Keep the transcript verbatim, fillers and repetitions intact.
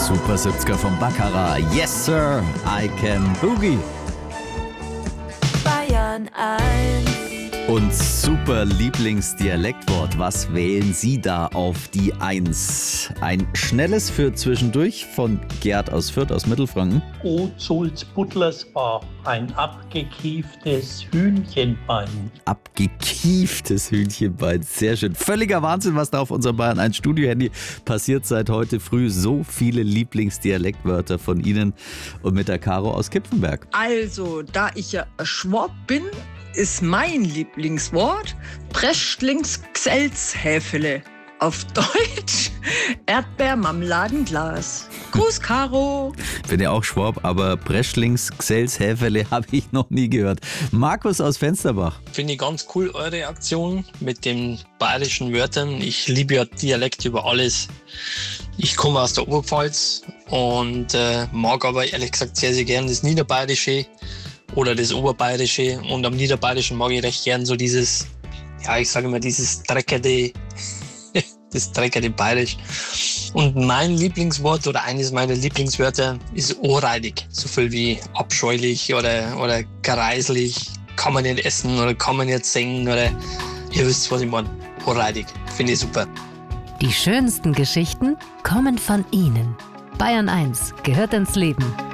Super siebziger vom Baccarat. Yes, sir, I can boogie. Bayern eins. Und super Lieblingsdialektwort. Was wählen Sie da auf die Eins? Ein schnelles für zwischendurch von Gerd aus Fürth aus Mittelfranken. O Sulzbuttlers war ein abgekieftes Hühnchenbein. Abgekieftes Hühnchenbein. Sehr schön. Völliger Wahnsinn, was da auf unserem Bayern eins Studio-Handy passiert seit heute früh. So viele Lieblingsdialektwörter von Ihnen und mit der Caro aus Kipfenberg. Also, da ich ja Schwab bin, ist mein Lieblingswort Preschlingsgselzhäfele. Auf Deutsch Erdbeermarmeladenglas. Gruß, Caro. Bin ja auch Schwab, aber Preschlings, Gselshäferle habe ich noch nie gehört. Markus aus Fensterbach. Finde ich ganz cool, eure Aktion mit den bayerischen Wörtern. Ich liebe ja Dialekt über alles. Ich komme aus der Oberpfalz und äh, mag aber ehrlich gesagt sehr, sehr gern das Niederbayerische oder das Oberbayerische. Und am Niederbayerischen mag ich recht gern so dieses, ja, ich sage immer dieses dreckige, das dreckige Bayerisch. Und mein Lieblingswort oder eines meiner Lieblingswörter ist ohrreidig. So viel wie abscheulich oder, oder gereislich. Kann man nicht essen oder kann man nicht singen oder ihr wisst, was ich meine. Ohrreidig. Finde ich super. Die schönsten Geschichten kommen von Ihnen. Bayern eins gehört ins Leben.